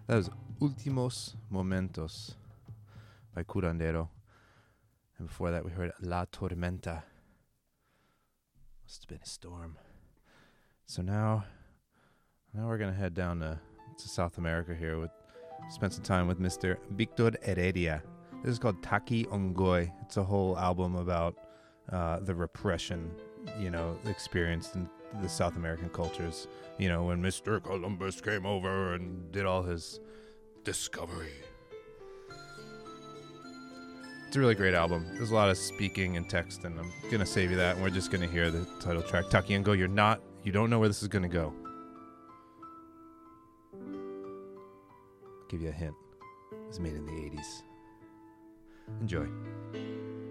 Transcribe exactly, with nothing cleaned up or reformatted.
That was Últimos Momentos by Curandero. And before that, we heard La Tormenta. Must have been a storm. So now, now we're going to head down to, to South America here. With Spend some time with Mister Victor Heredia. This is called Taki Ongoy. It's a whole album about uh, the repression, you know, experienced in the South American cultures. You know, when Mister Columbus came over and did all his discovery. It's a really great album. There's a lot of speaking and text, and I'm going to save you that, and we're just going to hear the title track, Taki Ongoy. You're not, you don't know where this is going to go. I'll give you a hint. It was made in the eighties. Enjoy.